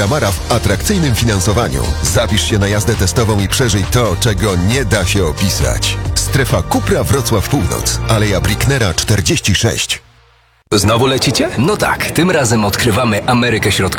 Gramara w atrakcyjnym finansowaniu. Zapisz się na jazdę testową i przeżyj to, czego nie da się opisać. Strefa Cupra Wrocław Północ, Aleja Bricknera 46. Znowu lecicie? No tak, tym razem odkrywamy Amerykę Środkową.